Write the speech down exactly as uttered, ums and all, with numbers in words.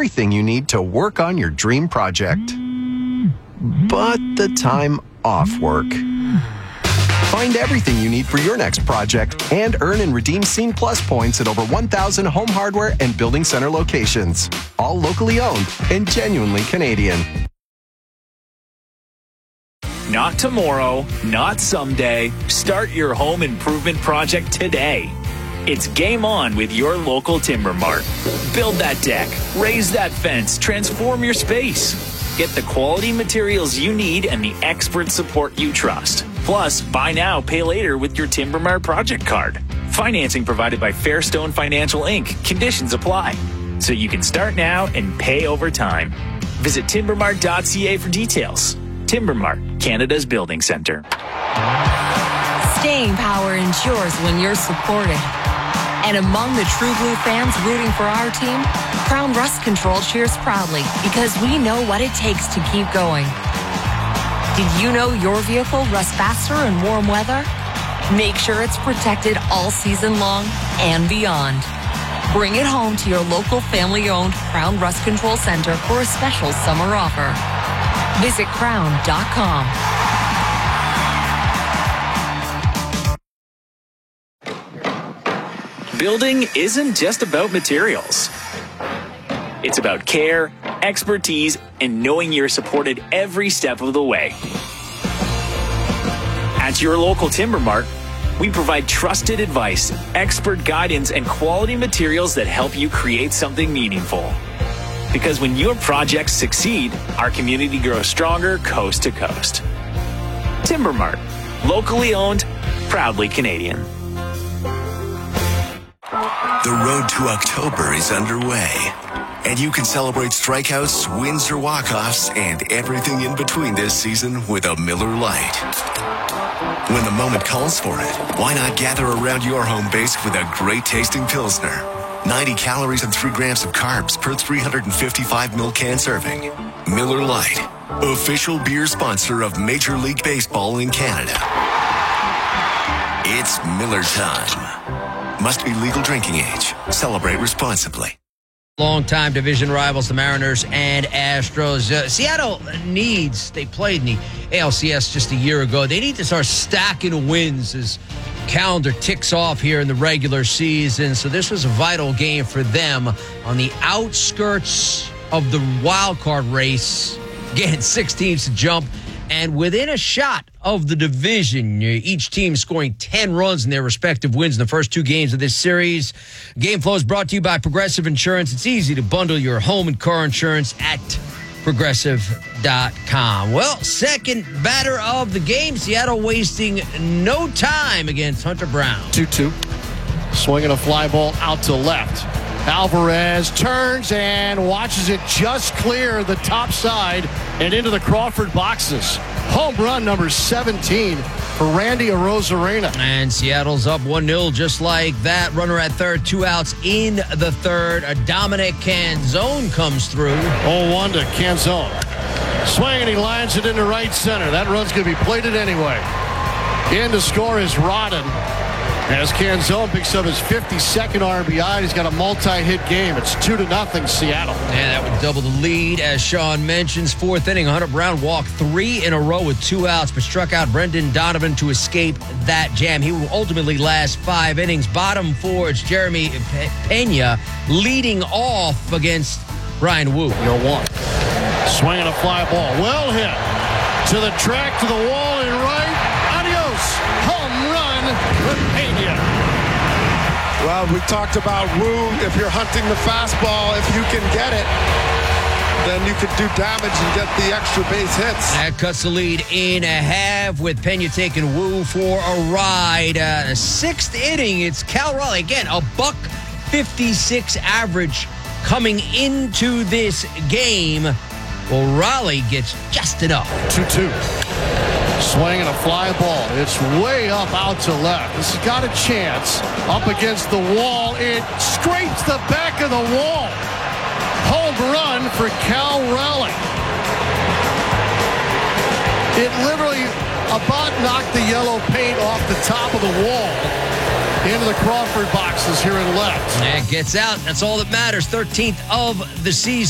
everything you need to work on your dream project. But the time off work. Find everything you need for your next project and earn and redeem Scene Plus points at over one thousand home hardware and building center locations. All locally owned and genuinely Canadian. Not tomorrow, not someday. Start your home improvement project today. It's game on with your local Timber Mart. Build that deck, raise that fence, transform your space. Get the quality materials you need and the expert support you trust. Plus, buy now, pay later with your Timber Mart project card. Financing provided by Fairstone Financial Incorporated. Conditions apply. So you can start now and pay over time. Visit timber mart dot c a for details. Timber Mart, Canada's building center. Staying power ensures when you're supported. And among the True Blue fans rooting for our team, Crown Rust Control cheers proudly because we know what it takes to keep going. Did you know your vehicle rusts faster in warm weather? Make sure it's protected all season long and beyond. Bring it home to your local family-owned Crown Rust Control Center for a special summer offer. Visit crown dot com. Building isn't just about materials. It's about care, expertise, and knowing you're supported every step of the way. At your local Timber Mart, we provide trusted advice, expert guidance, and quality materials that help you create something meaningful. Because when your projects succeed, our community grows stronger coast to coast. Timber Mart, locally owned, proudly Canadian. The road to October is underway, and you can celebrate strikeouts, wins, or walk-offs, and everything in between this season with a Miller Lite. When the moment calls for it, why not gather around your home base with a great-tasting Pilsner? ninety calories and three grams of carbs per three hundred fifty-five milliliter can serving. Miller Lite, official beer sponsor of Major League Baseball in Canada. It's Miller time. Must be legal drinking age. Celebrate responsibly. Longtime division rivals, the Mariners and Astros. Uh, Seattle needs, they played in the A L C S just a year ago. They need to start stacking wins as calendar ticks off here in the regular season. So this was a vital game for them on the outskirts of the wild card race. Again, six teams to jump. And within a shot of the division, each team scoring ten runs in their respective wins in the first two games of this series. Game Flow is brought to you by Progressive Insurance. It's easy to bundle your home and car insurance at progressive dot com. Well, second batter of the game, Seattle wasting no time against Hunter Brown. two two. Swinging a fly ball out to left. Alvarez turns and watches it just clear the top side and into the Crawford boxes. Home run number seventeen for Randy Arozarena. And Seattle's up one nil just like that. Runner at third, two outs in the third. A Dominic Canzone comes through. oh one to Canzone. Swing and he lines it into right center. That run's going to be plated anyway. In to score is Rodden. As Canzone picks up his fifty-second R B I, he's got a multi-hit game. It's two to nothing Seattle. And that would double the lead, as Sean mentions. Fourth inning, Hunter Brown walked three in a row with two outs, but struck out Brendan Donovan to escape that jam. He will ultimately last five innings. Bottom four, it's Jeremy Pena leading off against Ryan Wu. oh one. Swinging a fly ball. Well hit. To the track, to the wall, and right. Adios. Home run for Pena. Well, we talked about Wu. If you're hunting the fastball, if you can get it, then you could do damage and get the extra base hits. That cuts the lead in a half with Pena taking Wu for a ride. Uh, sixth inning, it's Cal Raleigh. Again, a buck fifty-six average coming into this game. Well, Raleigh gets just enough. two two. Swinging a fly ball. It's way up out to left. This has got a chance. Up against the wall. It scrapes the back of the wall. Home run for Cal Raleigh. It literally about knocked the yellow paint off the top of the wall into the Crawford boxes here in left. And it gets out. That's all that matters. thirteenth of the season.